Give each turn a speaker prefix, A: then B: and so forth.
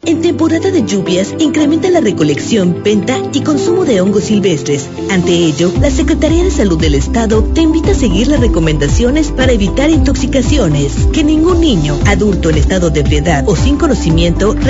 A: En temporada de lluvias, incrementa la recolección, venta y consumo de hongos silvestres. Ante ello, la Secretaría de Salud del Estado te invita a seguir las recomendaciones para evitar intoxicaciones. Que ningún niño, adulto en estado de ebriedad o sin conocimiento